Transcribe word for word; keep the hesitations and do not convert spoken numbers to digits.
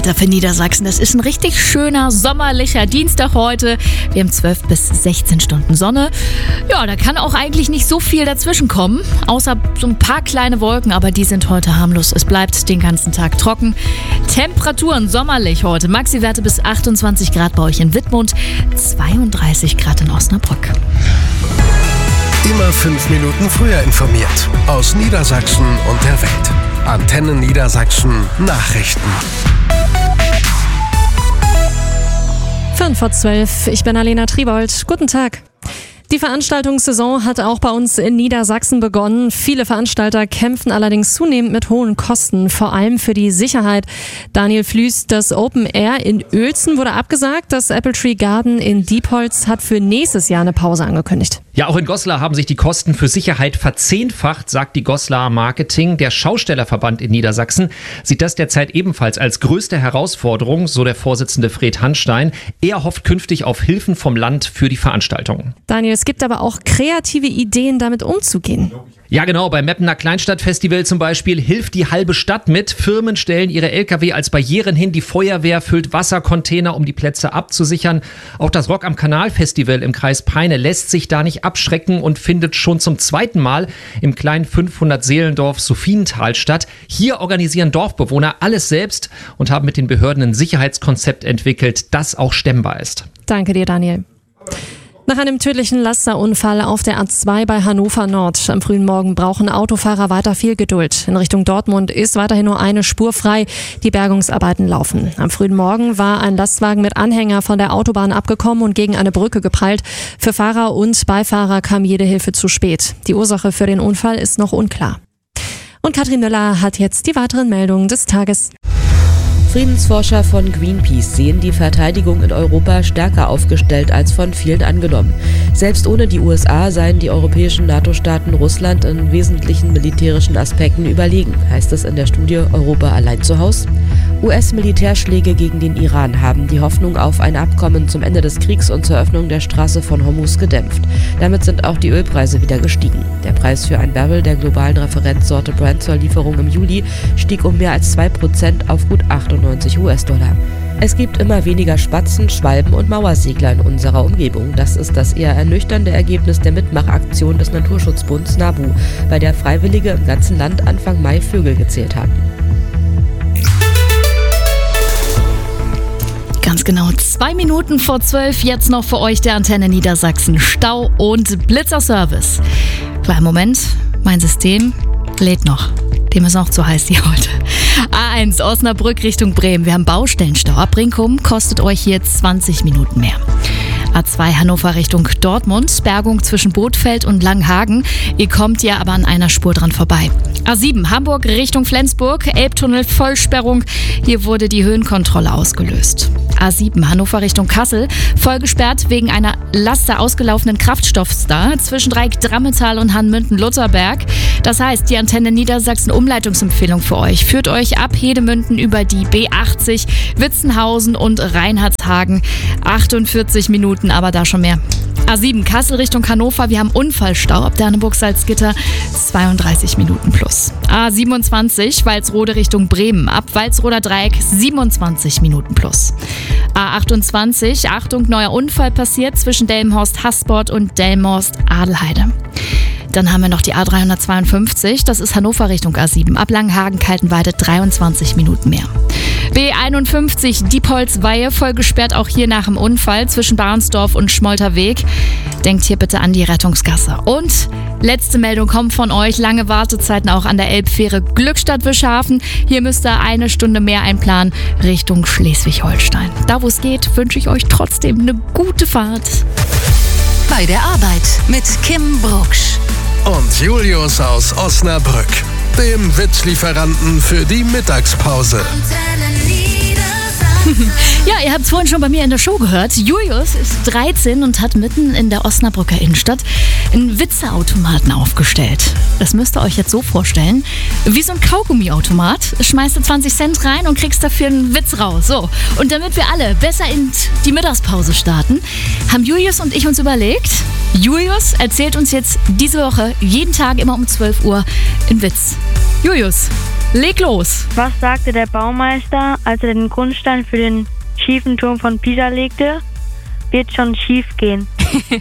Wetter für Niedersachsen. Das ist ein richtig schöner, sommerlicher Dienstag heute. Wir haben zwölf bis sechzehn Stunden Sonne. Ja, da kann auch eigentlich nicht so viel dazwischen kommen, außer so ein paar kleine Wolken, aber die sind heute harmlos. Es bleibt den ganzen Tag trocken. Temperaturen sommerlich heute. Maxi-Werte bis achtundzwanzig Grad bei euch in Wittmund, zweiunddreißig Grad in Osnabrück. Immer fünf Minuten früher informiert. Aus Niedersachsen und der Welt. Antenne Niedersachsen Nachrichten. fünf vor zwölf, ich bin Alena Triebold. Guten Tag. Die Veranstaltungssaison hat auch bei uns in Niedersachsen begonnen. Viele Veranstalter kämpfen allerdings zunehmend mit hohen Kosten, vor allem für die Sicherheit. Daniel Flüß, das Open Air in Uelzen wurde abgesagt. Das Apple Tree Garden in Diepholz hat für nächstes Jahr eine Pause angekündigt. Ja, auch in Goslar haben sich die Kosten für Sicherheit verzehnfacht, sagt die Goslar Marketing. Der Schaustellerverband in Niedersachsen sieht das derzeit ebenfalls als größte Herausforderung, so der Vorsitzende Fred Hanstein. Er hofft künftig auf Hilfen vom Land für die Veranstaltungen. Daniel, es gibt aber auch kreative Ideen, damit umzugehen. Ja genau, beim Meppener Kleinstadtfestival zum Beispiel hilft die halbe Stadt mit. Firmen stellen ihre L K W als Barrieren hin, die Feuerwehr füllt Wassercontainer, um die Plätze abzusichern. Auch das Rock am Kanal Festival im Kreis Peine lässt sich da nicht abschrecken und findet schon zum zweiten Mal im kleinen fünfhundert Seelendorf Sophiental statt. Hier organisieren Dorfbewohner alles selbst und haben mit den Behörden ein Sicherheitskonzept entwickelt, das auch stemmbar ist. Danke dir, Daniel. Nach einem tödlichen Lasterunfall auf der A zwei bei Hannover Nord am frühen Morgen brauchen Autofahrer weiter viel Geduld. In Richtung Dortmund ist weiterhin nur eine Spur frei. Die Bergungsarbeiten laufen. Am frühen Morgen war ein Lastwagen mit Anhänger von der Autobahn abgekommen und gegen eine Brücke geprallt. Für Fahrer und Beifahrer kam jede Hilfe zu spät. Die Ursache für den Unfall ist noch unklar. Und Katrin Müller hat jetzt die weiteren Meldungen des Tages. Friedensforscher von Greenpeace sehen die Verteidigung in Europa stärker aufgestellt als von vielen angenommen. Selbst ohne die U S A seien die europäischen NATO-Staaten Russland in wesentlichen militärischen Aspekten überlegen, heißt es in der Studie Europa allein zu Haus. U S-Militärschläge gegen den Iran haben die Hoffnung auf ein Abkommen zum Ende des Kriegs und zur Öffnung der Straße von Hormuz gedämpft. Damit sind auch die Ölpreise wieder gestiegen. Der Preis für ein Barrel der globalen Referenzsorte Brent zur Lieferung im Juli stieg um mehr als zwei Prozent auf gut achtundneunzig U S-Dollar. Es gibt immer weniger Spatzen, Schwalben und Mauersegler in unserer Umgebung. Das ist das eher ernüchternde Ergebnis der Mitmachaktion des Naturschutzbunds NABU, bei der Freiwillige im ganzen Land Anfang Mai Vögel gezählt haben. Ganz genau, zwei Minuten vor zwölf, jetzt noch für euch der Antenne Niedersachsen Stau- und Blitzerservice. Kleinen Moment, mein System lädt noch. Dem ist auch zu heiß hier heute. A eins Osnabrück Richtung Bremen. Wir haben Baustellenstau. Ab Brinkum kostet euch hier zwanzig Minuten mehr. A zwei Hannover Richtung Dortmund, Bergung zwischen Bothfeld und Langhagen. Ihr kommt ja aber an einer Spur dran vorbei. A sieben Hamburg Richtung Flensburg, Elbtunnel Vollsperrung. Hier wurde die Höhenkontrolle ausgelöst. A sieben Hannover Richtung Kassel, voll gesperrt wegen einer Laster ausgelaufenen Kraftstoffs da zwischen Dreieck-Drammetal und Hanmünden-Lutherberg. Das heißt, die Antenne Niedersachsen Umleitungsempfehlung für euch führt euch ab Hedemünden über die B achtzig, Witzenhausen und Reinhardshagen. achtundvierzig Minuten, aber da schon mehr. A sieben Kassel Richtung Hannover, wir haben Unfallstau ab Derneburg-Salzgitter, zweiunddreißig Minuten plus. A siebenundzwanzig Walsrode Richtung Bremen, ab Walsroder Dreieck siebenundzwanzig Minuten plus. A achtundzwanzig, Achtung, neuer Unfall passiert zwischen Delmenhorst-Hasport und Delmenhorst-Adelheide. Dann haben wir noch die A dreihundertzweiundfünfzig, das ist Hannover Richtung A sieben, ab Langenhagen-Kaltenweide dreiundzwanzig Minuten mehr. B einundfünfzig Diepholz-Weihe, voll gesperrt auch hier nach dem Unfall zwischen Barnsdorf und Schmolterweg. Denkt hier bitte an die Rettungsgasse. Und letzte Meldung kommt von euch, lange Wartezeiten auch an der Elbfähre Glückstadt-Wischhafen. Hier müsst ihr eine Stunde mehr einplanen Richtung Schleswig-Holstein. Da wo es geht, wünsche ich euch trotzdem eine gute Fahrt. Bei der Arbeit mit Kim Brucksch. Und Julius aus Osnabrück, dem Witzlieferanten für die Mittagspause. Ja, ihr habt es vorhin schon bei mir in der Show gehört. Julius ist dreizehn und hat mitten in der Osnabrücker Innenstadt einen Witzeautomaten aufgestellt. Das müsst ihr euch jetzt so vorstellen. Wie so ein Kaugummiautomat. Schmeißt du zwanzig Cent rein und kriegst dafür einen Witz raus. So. Und damit wir alle besser in die Mittagspause starten, haben Julius und ich uns überlegt, Julius erzählt uns jetzt diese Woche jeden Tag immer um zwölf Uhr einen Witz. Julius, Leg los. Was sagte der Baumeister, als er den Grundstein für den schiefen Turm von Pisa legte? Wird schon schief gehen.